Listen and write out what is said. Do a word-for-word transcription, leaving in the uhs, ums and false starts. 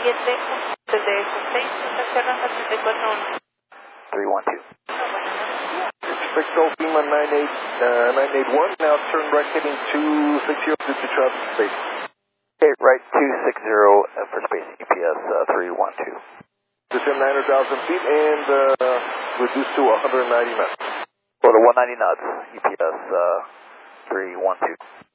siete desde seis, estación setenta y cuatro uno. three one two. Spectral FEMA nine eight, uh, nine eight one, now turn right heading two six zero to traffic space. Okay, right two six zero uh, for space E P S uh, three one two. Descend nine hundred thousand feet and uh, reduce to one hundred ninety knots. For the one ninety knots, E P S uh, three one two.